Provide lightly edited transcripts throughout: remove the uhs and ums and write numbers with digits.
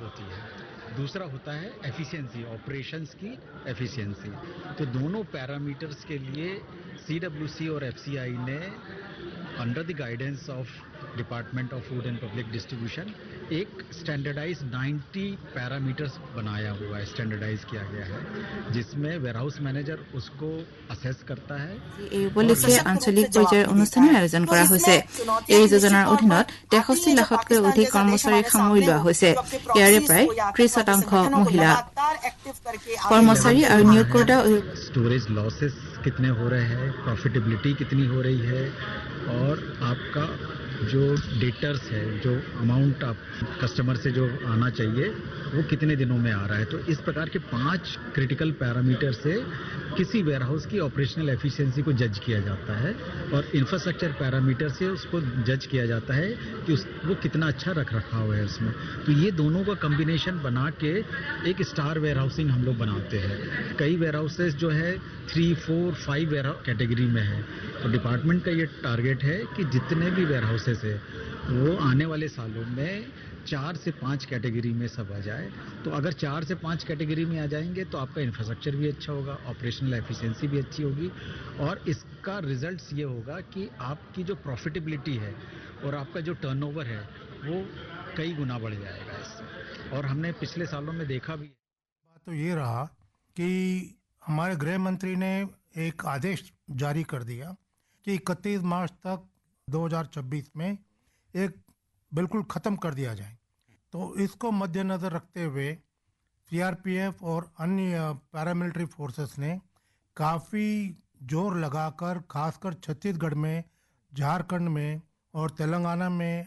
होती है, दूसरा होता है एफिशिएंसी, ऑपरेशंस की एफिशिएंसी। तो दोनों पैरामीटर्स के लिए सीडब्ल्यूसी और एफसीआई ने under the guidance of department of food and public distribution एक स्टैंडर्डाइज 90 पैरामीटर्स बनाया हुआ है, स्टैंडर्डाइज किया गया है, जिसमें वेयरहाउस मैनेजर उसको असेस करता है। এই উপলক্ষে আঞ্চলিক পৰ্যায়ৰ অনুষ্ঠানৰ আয়োজন কৰা হৈছে। এই যোজনাৰ অধীনত 63 লাখতকৈ অধিক কৰ্মচাৰীক সামৰি লোৱা হৈছে। ইয়াৰে প্ৰায় 30% মহিলা কৰ্মচাৰী আৰু নিয়োগকৰ্তা। स्टोरेज लॉसेस कितने हो रहे हैं, प्रॉफिटेबिलिटी कितनी हो रही है, और आपका जो डेटर्स है, जो अमाउंट आप कस्टमर से जो आना चाहिए वो कितने दिनों में आ रहा है। तो इस प्रकार के 5 क्रिटिकल पैरामीटर से किसी वेयरहाउस की ऑपरेशनल एफिशिएंसी को जज किया जाता है, और इंफ्रास्ट्रक्चर पैरामीटर से उसको जज किया जाता है कि वो कितना अच्छा रख रखाव है उसमें। तो ये दोनों का कॉम्बिनेशन बना के एक स्टार वेयरहाउसिंग हम लोग बनाते हैं। कई वेयरहाउसेस जो है 3, 4, 5 वेयरहाउस कैटेगरी में है। तो डिपार्टमेंट का ये टारगेट है कि जितने भी वेयरहाउसेस है वो आने वाले सालों में 4 से 5 कैटेगरी में सब आ जाए। तो अगर 4 से 5 कैटेगरी में आ जाएंगे तो आपका इंफ्रास्ट्रक्चर भी अच्छा होगा, ऑपरेशनल एफिशिएंसी भी अच्छी होगी, और इसका रिजल्ट्स ये होगा कि आपकी जो प्रॉफिटेबिलिटी है और आपका जो टर्नओवर है वो कई गुना बढ़ जाएगा इससे। और हमने पिछले सालों में देखा भी। बात तो ये रहा कि हमारे गृह मंत्री ने एक आदेश जारी कर दिया कि 31 मार्च तक 2026 में एक बिल्कुल ख़त्म कर दिया जाए। तो इसको मद्देनज़र रखते हुए सीआरपीएफ और अन्य पैरामिलिट्री फोर्सेस ने काफ़ी जोर लगाकर, खासकर छत्तीसगढ़ में, झारखंड में और तेलंगाना में,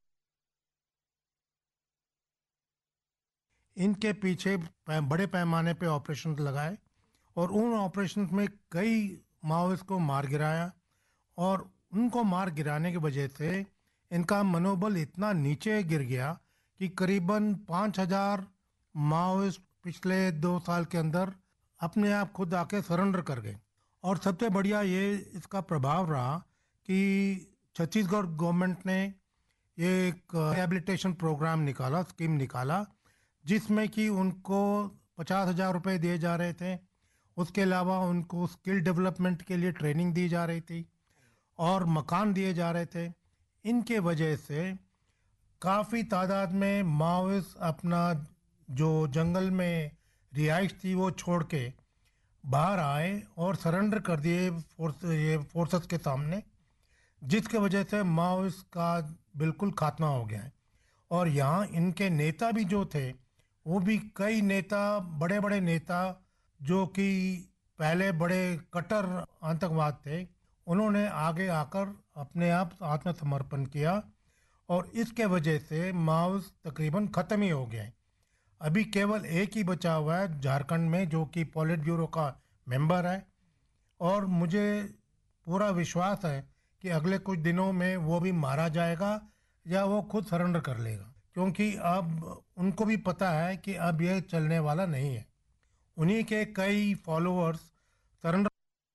इनके पीछे बड़े पैमाने पे ऑपरेशन लगाए, और उन ऑपरेशन में कई माओइस्ट को मार गिराया। और उनको मार गिराने की वजह से इनका मनोबल इतना नीचे गिर गया कि करीबन 5000 माओइस्ट पिछले 2 साल के अंदर अपने आप खुद आके सरेंडर कर गए। और सबसे बढ़िया ये इसका प्रभाव रहा कि छत्तीसगढ़ गवर्नमेंट ने ये एक रिहेबिलिटेशन प्रोग्राम निकाला, स्कीम निकाला, जिसमें कि उनको 50,000 रुपये दिए जा रहे थे। उसके अलावा उनको स्किल डेवलपमेंट के लिए ट्रेनिंग दी जा रही थी, और मकान दिए जा रहे थे। इनके वजह से काफ़ी तादाद में माओइस्ट अपना जो जंगल में रिहाइश थी वो छोड़ के बाहर आए और सरेंडर कर दिए फोर्सेस के सामने, जिसके वजह से माओइस्ट का बिल्कुल खात्मा हो गया है। और यहाँ इनके नेता भी जो थे वो भी कई नेता, बड़े बड़े नेता जो कि पहले बड़े कट्टर आतंकवाद थे, उन्होंने आगे आकर अपने आप आत्मसमर्पण किया, और इसके वजह से माओइस्ट तकरीबन ख़त्म ही हो गया है। अभी केवल एक ही बचा हुआ है झारखंड में, जो कि पॉलिट ब्यूरो का मेंबर है, और मुझे पूरा विश्वास है कि अगले कुछ दिनों में वो भी मारा जाएगा या वो खुद सरेंडर कर लेगा, क्योंकि अब उनको भी पता है कि अब ये चलने वाला नहीं है। उन्हीं के कई फॉलोअर्स सरेंडर,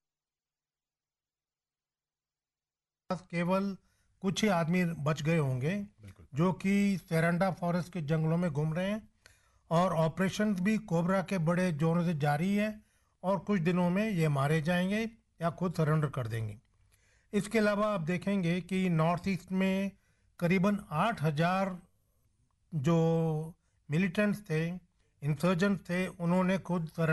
केवल कुछ ही आदमी बच गए होंगे जो कि सेरेंडा फॉरेस्ट के जंगलों में घूम रहे हैं, और ऑपरेशन भी कोबरा के बड़े जोरों से जारी है, और कुछ दिनों में ये मारे जाएंगे या खुद सरेंडर कर देंगे। इसके अलावा आप देखेंगे कि नॉर्थ ईस्ट में करीबन 8000 जो मिलिटेंट्स थे, इंसर्जेंट्स थे, उन्होंने खुद